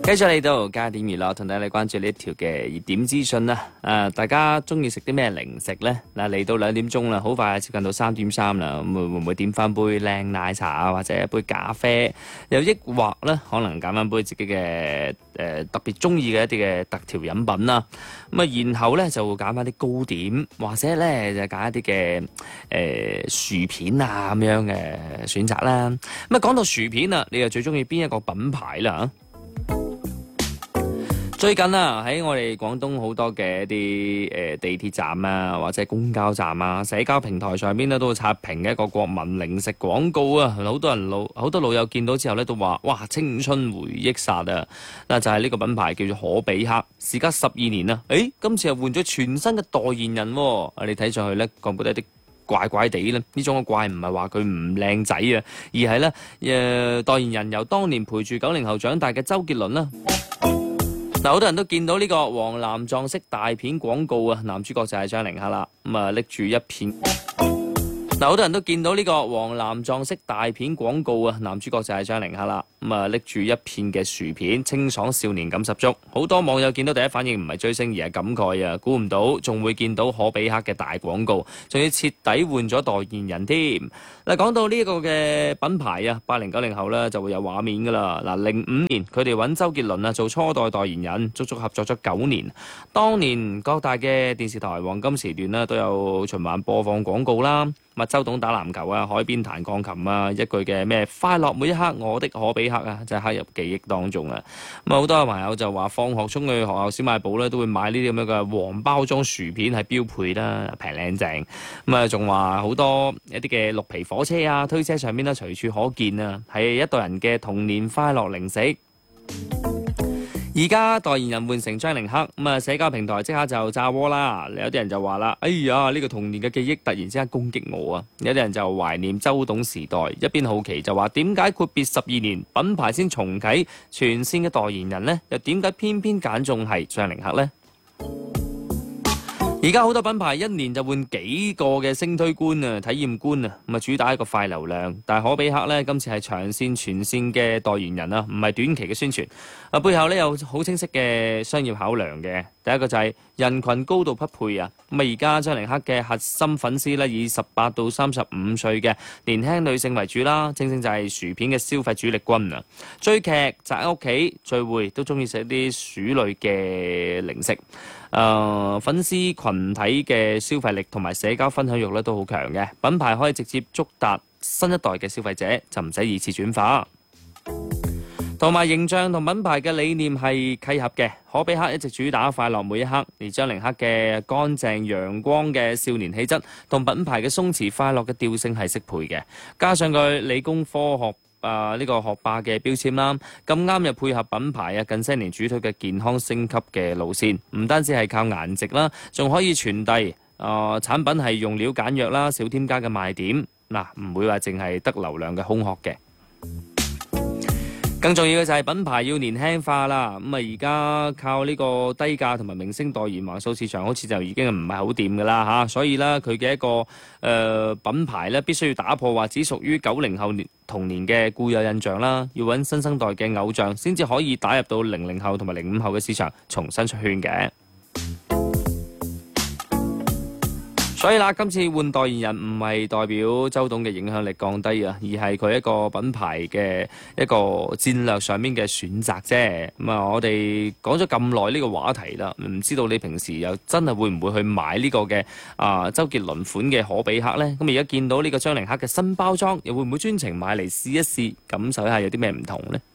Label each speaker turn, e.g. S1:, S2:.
S1: 繼續嚟到加點娛樂，同大家關注呢一條嘅熱點資訊啦。大家中意食啲咩零食呢？嗱，嚟到2點鐘啦，好快接近到3點3啦。咁會唔會點翻杯靚奶茶啊，或者一杯咖啡？又抑或呢，可能揀翻杯自己嘅特別中意嘅一啲嘅特調飲品啦。咁啊，然後呢，就會揀翻啲糕點，或者呢，就揀一啲嘅薯片啊咁樣嘅選擇啦。咁啊，講到薯片啊，你又最中意邊一個品牌啦？最近啊，喺我哋廣東好多嘅一啲地鐵站啊，或者公交站啊，社交平台上邊咧都會刷屏嘅一個國民零食廣告啊，好多老友見到之後咧都話：哇，青春回憶殺啊！嗱，就係呢個品牌叫做可比克，時隔12年啊，今次又換咗全新嘅代言人喎。你睇上去咧，覺唔覺得啲怪怪地咧？呢種嘅怪唔係話佢唔靚仔啊，而係咧代言人由當年陪住90後長大嘅周杰倫啦。好多人都見到呢個黃藍撞色大片廣告啊，男主角就係張凌克啦，咁啊拎住一片。好多人都見到呢個黃藍撞色大片廣告啊，男主角就係張凌克啦，咁啊拎住一片嘅薯片，清爽少年感十足。好多網友見到第一反應唔係追星而係感慨啊，估唔到仲會見到可比克嘅大廣告，仲要徹底換咗代言人添。嗱，講到呢個嘅品牌啊，80、90後咧就會有畫面噶啦。嗱，05年佢哋揾周杰倫啊做初代代言人，足足合作咗9年。當年各大嘅電視台黃金時段咧都有循環播放廣告啦。周董打籃球啊，海邊彈鋼琴啊，一句嘅咩快樂每一刻，我的可比克啊，就係刻入記憶當中啊。咁好多朋友就話放學衝去學校小賣部咧，都會買呢啲咁樣嘅黃包裝薯片係標配啦，平靚正。咁啊，仲話好多一啲嘅綠皮火車啊，推車上邊咧隨處可見啊，係一代人嘅童年快樂零食。而家代言人換成張凌克，咁啊社交平台即刻就炸鍋啦！有啲人就話啦：哎呀，呢個童年嘅記憶突然之間攻擊我啊！有啲人就懷念周董時代，一邊好奇就話：點解闊別12年，品牌先重啟全線嘅代言人呢？又點解偏偏揀中係張凌克呢？而家好多品牌一年就換幾個嘅星推官啊、體驗官啊，咁啊主打一個快流量。但係可比克呢，今次係長線全線嘅代言人啊，唔係短期嘅宣傳。背後呢有好清晰嘅商業考量嘅。第一個就係人群高度匹配啊。咁啊而家張凌克嘅核心粉絲呢，以18到35歲嘅年輕女性為主啦，正正就係薯片嘅消費主力軍啊。追劇、宅喺屋企、聚會都中意食啲薯類嘅零食。粉絲群體嘅消費力同埋社交分享欲咧都好強嘅，品牌可以直接觸達新一代嘅消費者，就唔使二次轉化。同埋形象同品牌嘅理念係契合嘅，可比克一直主打快樂每一刻，而張凌克嘅乾淨陽光嘅少年氣質同品牌嘅鬆弛快樂嘅調性係適配嘅，加上佢理工科學呢個學霸嘅標籤啦，咁啱又配合品牌啊近些年主推嘅健康升級嘅路線，唔單止係靠顏值啦，仲可以傳遞產品係用料簡約啦，少添加嘅賣點，嗱唔會話淨係得流量嘅空殼嘅。更重要嘅就係品牌要年輕化啦，咁啊而家靠呢個低價同埋明星代言橫掃市場，好似就已經唔係好掂噶啦嚇，所以咧佢嘅一個品牌咧必須要打破話只屬於90後童年嘅固有印象啦，要揾新生代嘅偶像先至可以打入到00後同埋05後嘅市場，重新出圈嘅。所以啦，今次換代言人唔係代表周董嘅影響力降低啊，而係佢一個品牌嘅一個戰略上面嘅選擇啫。咁啊，我哋講咗咁耐呢個話題啦，唔知道你平時又真係會唔會去買呢個嘅周杰倫款嘅可比克呢？咁而家見到呢個張凌克嘅新包裝，又會唔會專程買嚟試一試，感受一下有啲咩唔同呢？